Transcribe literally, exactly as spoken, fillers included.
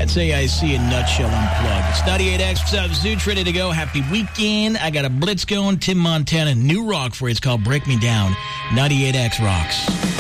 That's A I C in Nutshell Unplugged. It's ninety-eight X. What's up, Zooch? Ready to go. Happy weekend. I got a blitz going. Tim Montana, new rock for you. It's called Break Me Down. ninety-eight X rocks.